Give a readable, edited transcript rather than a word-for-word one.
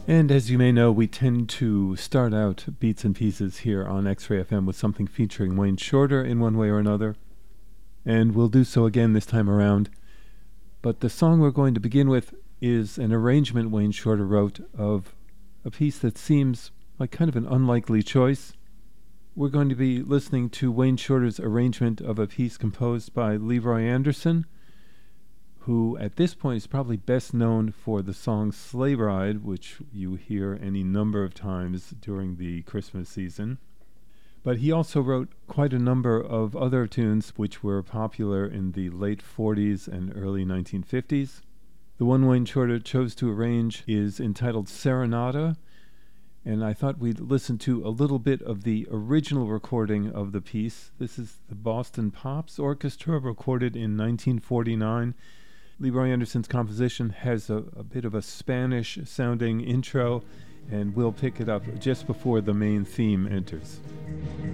And as you may know, we tend to start out Beats and Pieces here on X-Ray FM with something featuring Wayne Shorter in one way or another. And we'll do so again this time around. But the song we're going to begin with is an arrangement Wayne Shorter wrote of a piece that seems like kind of an unlikely choice. We're going to be listening to Wayne Shorter's arrangement of a piece composed by Leroy Anderson, who at this point is probably best known for the song Sleigh Ride, which you hear any number of times during the Christmas season. But he also wrote quite a number of other tunes which were popular in the late 40s and early 1950s. The one Wayne Shorter chose to arrange is entitled Serenata, and I thought we'd listen to a little bit of the original recording of the piece. This is the Boston Pops Orchestra, recorded in 1949. Leroy Anderson's composition has a bit of a Spanish-sounding intro, and we'll pick it up just before the main theme enters.